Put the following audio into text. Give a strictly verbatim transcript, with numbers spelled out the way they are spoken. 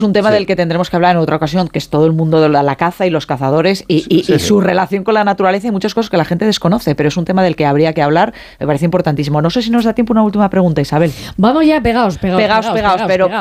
un tema Sí. del que tendremos que hablar en otra ocasión, que es todo el mundo de la, la caza y los cazadores y, y, Sí, y sí. su relación con la naturaleza y muchas cosas que la gente desconoce, pero es un tema del que habría que hablar, me parece importantísimo. No sé si nos da tiempo una última pregunta, Isabel. Vamos ya, pegaos, pegaos, Pegaos, pegaos, pero